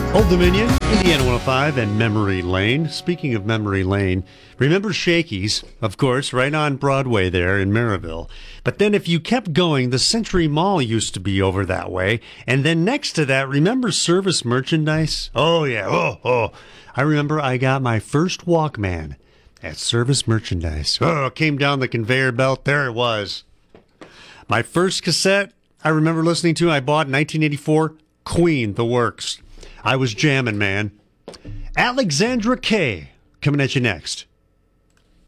Old Dominion, Indiana 105, and Memory Lane. Speaking of Memory Lane, remember Shakey's, of course, right on Broadway there in Maryville. But then if you kept going, the Century Mall used to be over that way. And then next to that, remember Service Merchandise? Oh, yeah. Oh. I remember I got my first Walkman at Service Merchandise. Oh, it came down the conveyor belt. There it was. My first cassette I remember listening to, I bought in 1984, Queen, The Works. I was jamming, man. Alexandra Kay coming at you next.